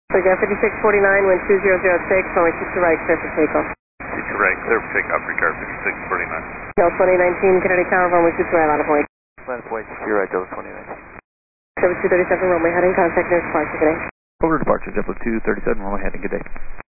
So again, 5649, wind 2006, runway 60 right, clear for takeoff. 60 right, clear for takeoff, regard 5649. Delta 2019, Kennedy Tower, runway 60 right, line of point. Line of point, 60 right, Delta 2019. 7237, runway heading, contact near departure, good day. Over departure, JetBlue 237, runway heading, good day.